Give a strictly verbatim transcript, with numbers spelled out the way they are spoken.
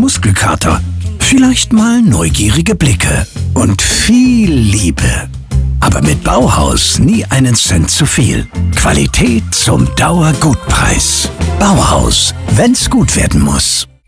Muskelkater. Vielleicht mal neugierige Blicke und viel Liebe. Aber mit Bauhaus nie einen Cent zu viel. Qualität zum Dauergutpreis. Bauhaus, wenn's gut werden muss.